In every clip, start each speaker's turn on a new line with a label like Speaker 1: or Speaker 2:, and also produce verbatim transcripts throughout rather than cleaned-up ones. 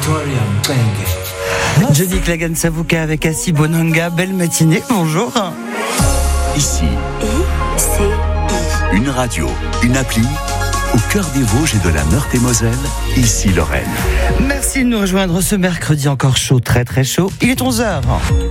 Speaker 1: Johnny Klagan Savuka avec Assi Bonanga, belle matinée, bonjour.
Speaker 2: Ici,
Speaker 3: I C I.
Speaker 2: une radio, une appli, au cœur des Vosges et de la Meurthe-et-Moselle, ici Lorraine.
Speaker 1: Merci de nous rejoindre ce mercredi encore chaud, très très chaud. Il est onze heures.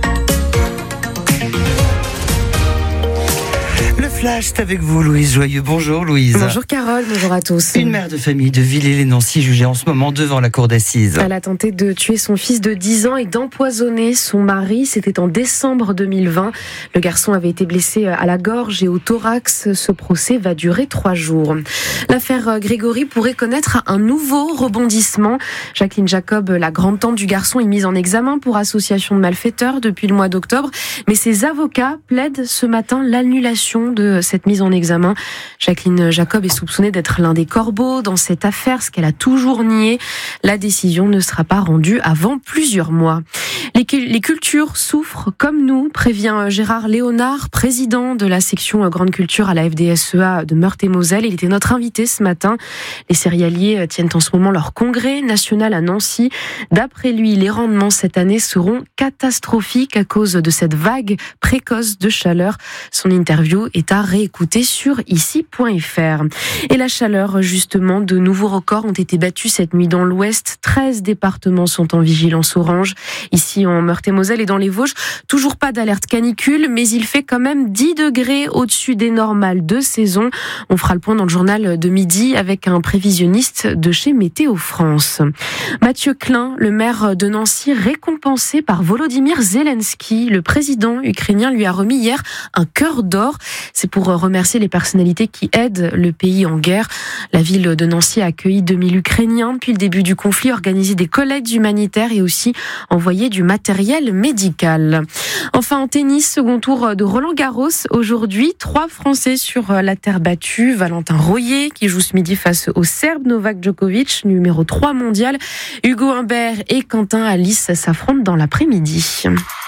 Speaker 1: Le Flash, c'est avec vous, Louise Joyeux. Bonjour, Louise.
Speaker 4: Bonjour, Carole. Bonjour à tous.
Speaker 1: Une mère de famille de Villers-lès-Nancy jugée en ce moment devant la cour d'assises.
Speaker 4: Elle a tenté de tuer son fils de dix ans et d'empoisonner son mari. C'était en décembre deux mille vingt. Le garçon avait été blessé à la gorge et au thorax. Ce procès va durer trois jours. L'affaire Grégory pourrait connaître un nouveau rebondissement. Jacqueline Jacob, la grande-tante du garçon, est mise en examen pour association de malfaiteurs depuis le mois d'octobre. Mais ses avocats plaident ce matin l'annulation de cette mise en examen. Jacqueline Jacob est soupçonnée d'être l'un des corbeaux dans cette affaire, ce qu'elle a toujours nié. La décision ne sera pas rendue avant plusieurs mois. Les, les cultures souffrent comme nous, prévient Gérard Léonard, président de la section Grande Culture à la F D S E A de Meurthe-et-Moselle. Il était notre invité ce matin. Les céréaliers tiennent en ce moment leur congrès national à Nancy. D'après lui, les rendements cette année seront catastrophiques à cause de cette vague précoce de chaleur. Son interview est à réécouter sur ici point f r. Et la chaleur, justement, de nouveaux records ont été battus cette nuit dans l'Ouest. treize départements sont en vigilance orange. Ici, en Meurthe-et-Moselle et dans les Vosges, toujours pas d'alerte canicule, mais il fait quand même dix degrés au-dessus des normales de saison. On fera le point dans le journal de midi avec un prévisionniste de chez Météo France. Mathieu Klein, le maire de Nancy, récompensé par Volodymyr Zelensky. Le président ukrainien lui a remis hier un cœur d'or. C'est pour remercier les personnalités qui aident le pays en guerre. La ville de Nancy a accueilli deux mille Ukrainiens depuis le début du conflit, organisé des collectes humanitaires et aussi envoyé du matériel médical. Enfin, en tennis, second tour de Roland-Garros. Aujourd'hui, trois Français sur la terre battue. Valentin Royer, qui joue ce midi face au Serbe Novak Djokovic, numéro trois mondial. Hugo Humbert et Quentin Alice s'affrontent dans l'après-midi.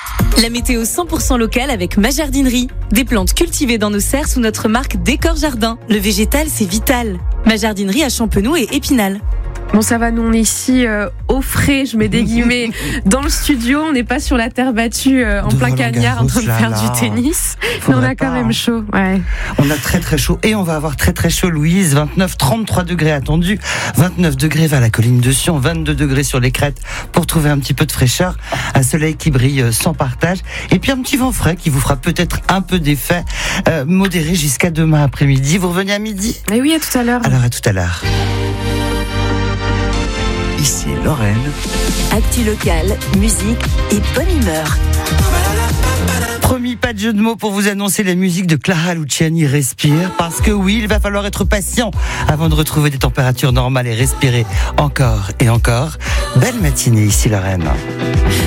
Speaker 5: La météo cent pour cent locale avec ma jardinerie. Des plantes cultivées dans nos serres sous notre marque Décor Jardin. Le végétal, c'est vital. Ma jardinerie à Champenoux et Épinal.
Speaker 4: Bon, ça va, nous on est ici euh, au frais, je mets des guillemets, dans le studio, on n'est pas sur la terre battue euh, en
Speaker 1: de
Speaker 4: plein cagnard en train de faire
Speaker 1: là,
Speaker 4: du tennis, mais on a quand
Speaker 1: pas,
Speaker 4: même
Speaker 1: hein.
Speaker 4: chaud. Ouais.
Speaker 1: On a très très chaud et on va avoir très très chaud, Louise. vingt-neuf, trente-trois degrés attendus, vingt-neuf degrés vers la colline de Sion, vingt-deux degrés sur les crêtes pour trouver un petit peu de fraîcheur, un soleil qui brille sans partage et puis un petit vent frais qui vous fera peut-être un peu d'effet euh, modéré jusqu'à demain après-midi. Vous revenez à midi ?
Speaker 4: Mais oui, à tout à l'heure.
Speaker 1: Alors à tout à l'heure.
Speaker 2: Ici Lorraine.
Speaker 3: Actu locale, musique et bonne humeur.
Speaker 1: Promis, pas de jeu de mots pour vous annoncer la musique de Clara Luciani, Respire, parce que oui, il va falloir être patient avant de retrouver des températures normales et respirer encore et encore. Belle matinée ici Lorraine.